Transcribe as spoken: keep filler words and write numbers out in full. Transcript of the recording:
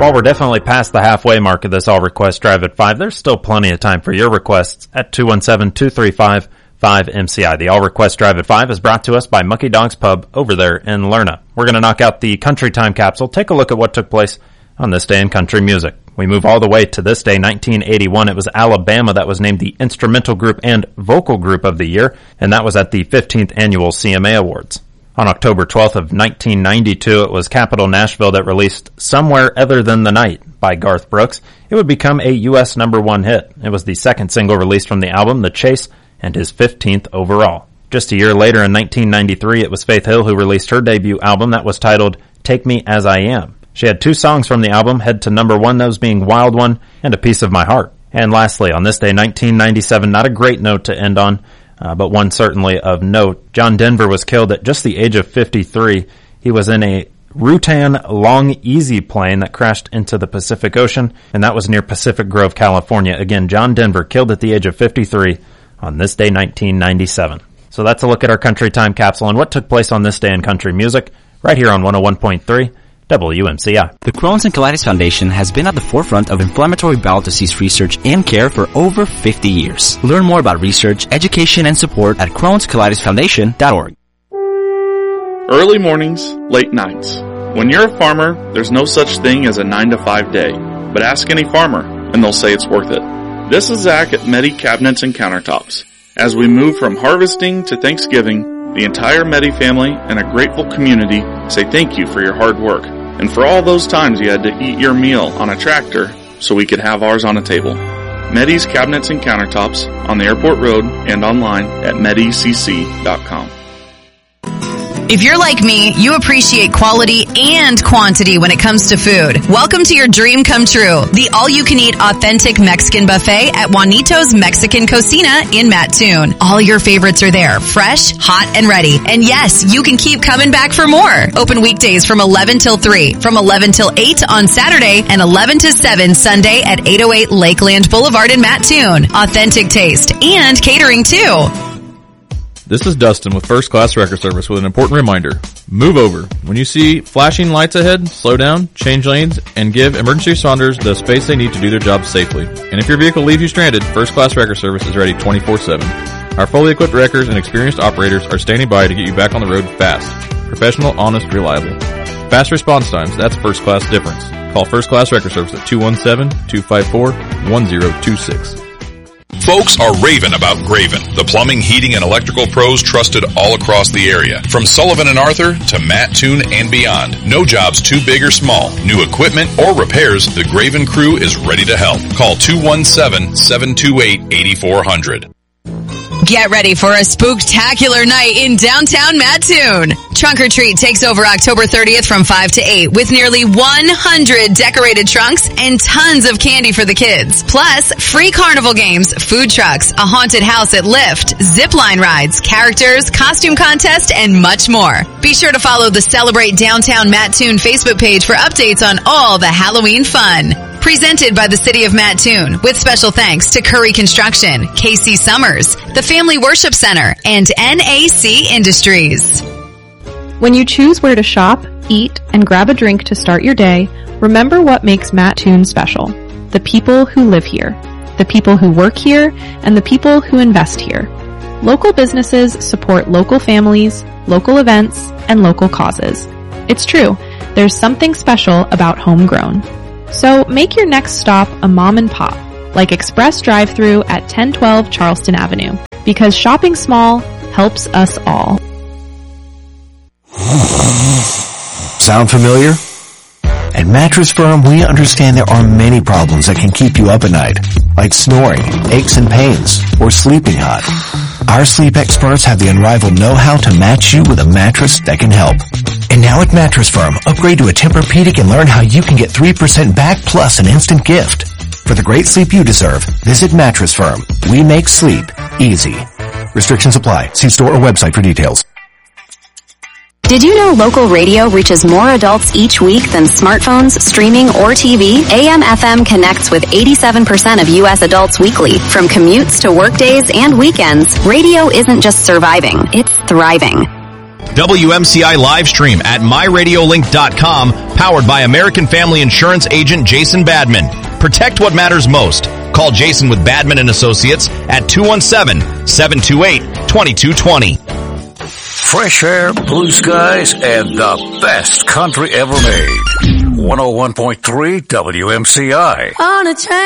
While we're definitely past the halfway mark of this All Request Drive at five, there's still plenty of time for your requests at two one seven, two three five, five M C I. The All Request Drive at five is brought to us by Mucky Dog's Pub over there in Lerna. We're going to knock out the Country Time capsule, take a look at what took place on this day in country music. We move all the way to this day, nineteen eighty-one. It was Alabama that was named the Instrumental Group and Vocal Group of the Year, and that was at the fifteenth Annual C M A Awards. On October twelfth of nineteen ninety-two, it was Capitol Nashville that released Somewhere Other Than the Night by Garth Brooks. It would become a U S number one hit. It was the second single released from the album, The Chase, and his fifteenth overall. Just a year later, in nineteen ninety-three, it was Faith Hill who released her debut album that was titled Take Me As I Am. She had two songs from the album, head to number one, those being Wild One and A Piece of My Heart. And lastly, on this day, nineteen ninety-seven, not a great note to end on, uh, but one certainly of note. John Denver was killed at just the age of fifty-three. He was in a Rutan Long Easy plane that crashed into the Pacific Ocean, and that was near Pacific Grove, California. Again, John Denver killed at the age of fifty-three on this day, nineteen ninety-seven. So that's a look at our Country Time capsule and what took place on this day in country music, right here on one oh one point three W M C I. The Crohn's and Colitis Foundation has been at the forefront of inflammatory bowel disease research and care for over fifty years. Learn more about research, education, and support at crohns colitis foundation dot org. Early mornings, late nights. When you're a farmer, there's no such thing as a nine to five day. But ask any farmer, and they'll say it's worth it. This is Zach at Medi Cabinets and Countertops. As we move from harvesting to Thanksgiving, the entire Medi family and a grateful community say thank you for your hard work and for all those times you had to eat your meal on a tractor so we could have ours on a table. Medi's Cabinets and Countertops on the Airport Road and online at medi c c dot com. If you're like me, you appreciate quality and quantity when it comes to food. Welcome to your dream come true, the all-you-can-eat authentic Mexican buffet at Juanito's Mexican Cocina in Mattoon. All your favorites are there, fresh, hot, and ready. And yes, you can keep coming back for more. Open weekdays from eleven till three, from eleven till eight on Saturday, and eleven to seven Sunday at eight oh eight Lakeland Boulevard in Mattoon. Authentic taste and catering too. This is Dustin with First Class Wrecker Service with an important reminder. Move over. When you see flashing lights ahead, slow down, change lanes, and give emergency responders the space they need to do their jobs safely. And if your vehicle leaves you stranded, First Class Wrecker Service is ready twenty-four seven. Our fully equipped wreckers and experienced operators are standing by to get you back on the road fast. Professional, honest, reliable. Fast response times, that's First Class difference. Call First Class Wrecker Service at two one seven, two five four, one zero two six. Folks are raving about Graven, the plumbing, heating, and electrical pros trusted all across the area. From Sullivan and Arthur to Mattoon and beyond, no job's too big or small. New equipment or repairs, the Graven crew is ready to help. Call two one seven, seven two eight, eight four zero zero. Get ready for a spooktacular night in downtown Mattoon. Trunk or Treat takes over October thirtieth from five to eight with nearly one hundred decorated trunks and tons of candy for the kids. Plus, free carnival games, food trucks, a haunted house at Lyft, zipline rides, characters, costume contest, and much more. Be sure to follow the Celebrate Downtown Mattoon Facebook page for updates on all the Halloween fun. Presented by the City of Mattoon, with special thanks to Curry Construction, K C Summers, the Family Worship Center, and N A C Industries. When you choose where to shop, eat, and grab a drink to start your day, remember what makes Mattoon special. The people who live here, the people who work here, and the people who invest here. Local businesses support local families, local events, and local causes. It's true, there's something special about homegrown. So make your next stop a mom and pop, like Express Drive-Thru at ten twelve Charleston Avenue, because shopping small helps us all. Sound familiar? At Mattress Firm, we understand there are many problems that can keep you up at night, like snoring, aches and pains, or sleeping hot. Our sleep experts have the unrivaled know-how to match you with a mattress that can help. And now at Mattress Firm, upgrade to a Tempur-Pedic and learn how you can get three percent back plus an instant gift. For the great sleep you deserve, visit Mattress Firm. We make sleep easy. Restrictions apply. See store or website for details. Did you know local radio reaches more adults each week than smartphones, streaming, or T V? A M F M connects with eighty-seven percent of U S adults weekly. From commutes to work days and weekends, radio isn't just surviving, it's thriving. W M C I live stream at my radio link dot com, powered by American Family Insurance agent Jason Badman. Protect what matters most. Call Jason with Badman and Associates at two one seven, seven two eight, two two two zero. Fresh air, blue skies, and the best country ever made. one oh one point three W M C I. On a train.